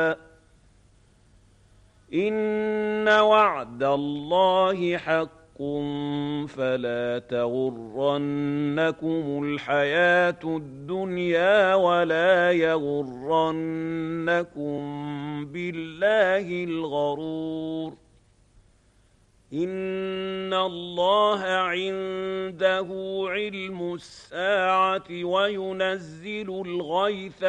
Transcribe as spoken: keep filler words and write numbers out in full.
إن وعد الله حق فلا تغرنكم الحياة الدنيا ولا يغرنكم بالله الغرور إن الله عنده علم الساعة وينزل الغيث